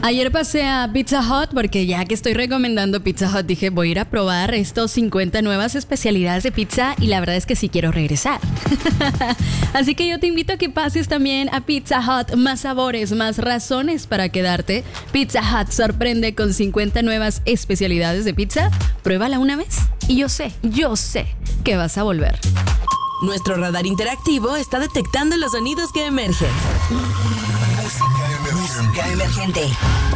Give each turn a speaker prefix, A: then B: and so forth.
A: Ayer pasé a Pizza Hut porque ya que estoy recomendando Pizza Hut, dije voy a ir a probar estos 50 nuevas especialidades de pizza y la verdad es que sí quiero regresar. Así que yo te invito a que pases también a Pizza Hut. Más sabores, más razones para quedarte. Pizza Hut sorprende con 50 nuevas especialidades de pizza. Pruébala una vez y yo sé que vas a volver.
B: Nuestro radar interactivo está detectando los sonidos que emergen. Música emergente.